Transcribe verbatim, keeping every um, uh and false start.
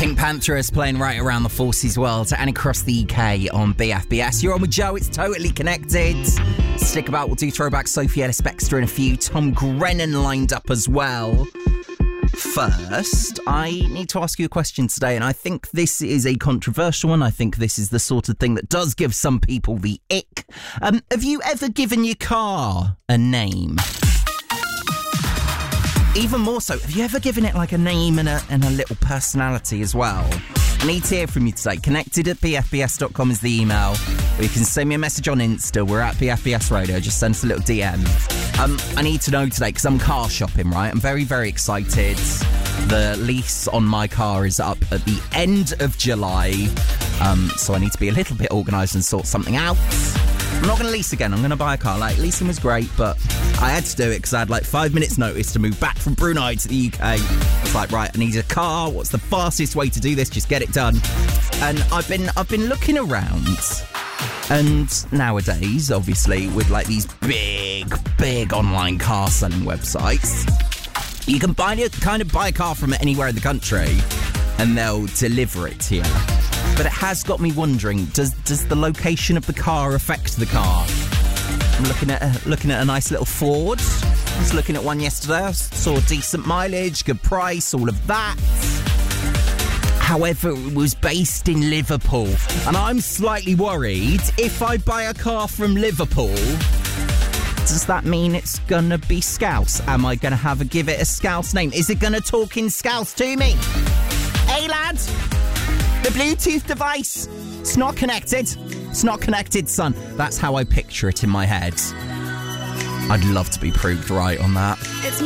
Pink Panther is playing right around the Forces world and across the U K on B F B S. You're on with Joe, it's totally connected. Stick about, we'll do throwback Sophie Ellis-Bextor and a few. Tom Grennan lined up as well. First, I need to ask you a question today, and I think this is a controversial one. I think this is the sort of thing that does give some people the ick. Um, have you ever given your car a name? Even more so, have you ever given it like a name and a, and a little personality as well? I need to hear from you today. Connected at b f b s dot com is the email. Or you can send me a message on Insta. We're at B F B S Radio. Just send us a little D M. Um, I need to know today, because I'm car shopping, right? I'm very, very excited. The lease on my car is up at the end of July. Um, so I need to be a little bit organised and sort something out. I'm not going to lease again. I'm going to buy a car. Like, leasing was great, but I had to do it because I had like five minutes notice to move back from Brunei to the U K. I was like, right, I need a car. What's the fastest way to do this? Just get it done. And I've been I've been looking around, and nowadays, obviously, with like these big, big online car selling websites, you can buy it, kind of buy a car from anywhere in the country, and they'll deliver it to you. But it has got me wondering, does does the location of the car affect the car? I'm looking at a, looking at a nice little Ford. I was looking at one yesterday. I saw decent mileage, good price, all of that. However, it was based in Liverpool. And I'm slightly worried, if I buy a car from Liverpool, does that mean it's gonna be Scouse? Am I gonna have a give it a Scouse name? Is it gonna talk in Scouse to me? Hey lad! The Bluetooth device, it's not connected. It's not connected, son. That's how I picture it in my head. I'd love to be proved right on that. It's